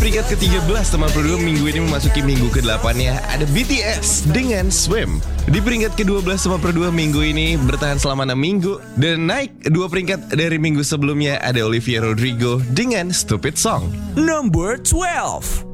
peringkat ke-13 teman Pro 2 minggu ini memasuki minggu ke-8-nya ada BTS dengan Swim. Di peringkat ke-12 teman Pro 2 minggu ini bertahan selama 6 minggu dan naik 2 peringkat dari minggu sebelumnya ada Olivia Rodrigo dengan Stupid Song. Number 12.